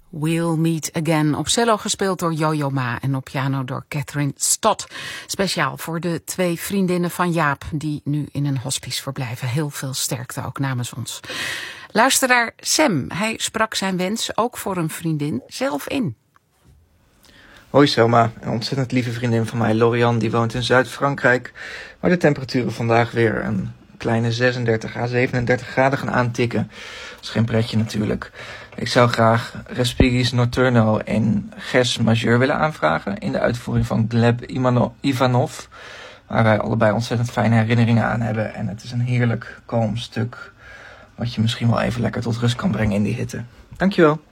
We'll Meet Again. Op cello gespeeld door Yo-Yo Ma en op piano door Catherine Stott. Speciaal voor de 2 vriendinnen van Jaap die nu in een hospice verblijven. Heel veel sterkte ook namens ons. Luisteraar Sam, hij sprak zijn wens ook voor een vriendin zelf in. Hoi Selma, een ontzettend lieve vriendin van mij, Lorian, die woont in Zuid-Frankrijk, waar de temperaturen vandaag weer een kleine 36 à 37 graden gaan aantikken. Dat is geen pretje natuurlijk. Ik zou graag Respigis Nocturno in Ges majeur willen aanvragen in de uitvoering van Gleb Ivanov, waar wij allebei ontzettend fijne herinneringen aan hebben. En het is een heerlijk kalm stuk wat je misschien wel even lekker tot rust kan brengen in die hitte. Dankjewel.